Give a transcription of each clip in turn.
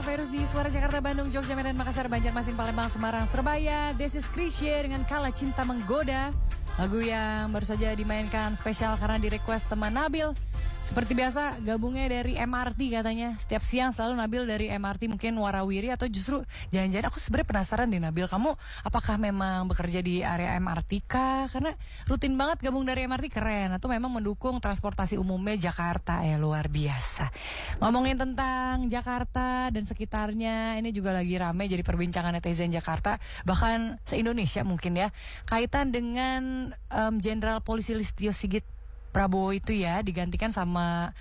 Virus di Suara Jakarta, Bandung, Jogja, Medan, Makassar, Banjarmasin, Palembang, Semarang, Surabaya. This is Krisye dengan Kala Cinta Menggoda. Lagu yang baru saja dimainkan spesial karena di request sama Nabil. Seperti biasa gabungnya dari MRT katanya. Setiap siang selalu Nabil dari MRT, mungkin warawiri atau justru jangan-jangan aku sebenarnya penasaran deh Nabil, kamu apakah memang bekerja di area MRT kah? Karena rutin banget gabung dari MRT, keren. Atau memang mendukung transportasi umumnya Jakarta, ya luar biasa. Ngomongin tentang Jakarta dan sekitarnya, ini juga lagi rame jadi perbincangan netizen Jakarta, bahkan se-Indonesia mungkin ya. Kaitan dengan Jenderal Polisi Listio Sigit Prabowo itu ya, digantikan sama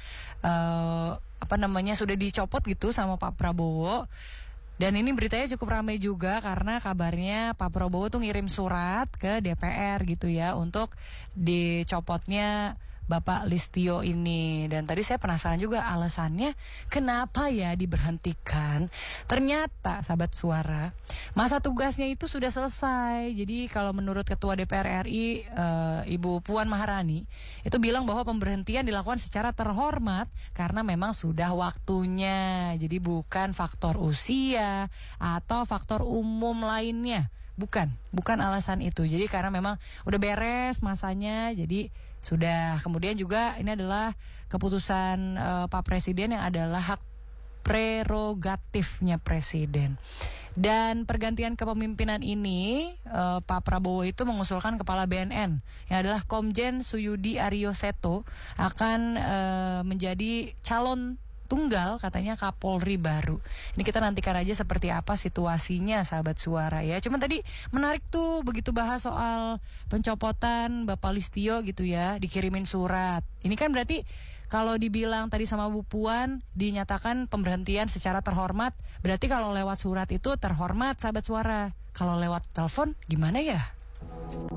sudah dicopot gitu sama Pak Prabowo. Dan ini beritanya cukup ramai juga karena kabarnya Pak Prabowo tuh ngirim surat ke DPR gitu ya untuk dicopotnya Bapak Listio ini. Dan tadi saya penasaran juga alasannya kenapa ya diberhentikan. Ternyata sahabat Suara, masa tugasnya itu sudah selesai. Jadi kalau menurut Ketua DPR RI Ibu Puan Maharani itu bilang bahwa pemberhentian dilakukan secara terhormat karena memang sudah waktunya. Jadi bukan faktor usia atau faktor umum lainnya. Bukan alasan itu. Jadi karena memang udah beres masanya, jadi sudah. Kemudian juga ini adalah keputusan Pak Presiden yang adalah hak prerogatifnya Presiden. Dan pergantian kepemimpinan ini Pak Prabowo itu mengusulkan Kepala BNN yang adalah Komjen Suyudi Aryo Seto akan menjadi calon tunggal katanya Kapolri baru. Ini kita nantikan aja seperti apa situasinya sahabat Suara ya. Cuma tadi menarik tuh begitu bahas soal pencopotan Bapak Listio gitu ya, dikirimin surat. Ini kan berarti kalau dibilang tadi sama Bu Puan dinyatakan pemberhentian secara terhormat, berarti kalau lewat surat itu terhormat sahabat Suara. Kalau lewat telepon gimana ya?